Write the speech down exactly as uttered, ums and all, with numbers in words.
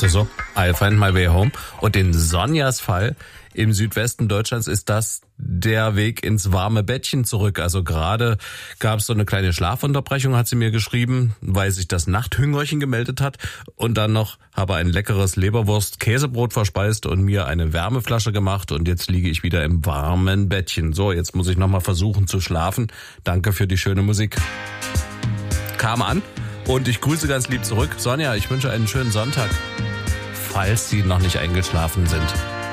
Sagte so, I'll find my way home. Und in Sonjas Fall im Südwesten Deutschlands ist das der Weg ins warme Bettchen zurück. Also gerade gab es so eine kleine Schlafunterbrechung, hat sie mir geschrieben, weil sich das Nachthüngerchen gemeldet hat. Und dann noch habe ein leckeres Leberwurst-Käsebrot verspeist und mir eine Wärmeflasche gemacht. Und jetzt liege ich wieder im warmen Bettchen. So, jetzt muss ich nochmal versuchen zu schlafen. Danke für die schöne Musik. Kam an und ich grüße ganz lieb zurück. Sonja, ich wünsche einen schönen Sonntag, falls Sie noch nicht eingeschlafen sind.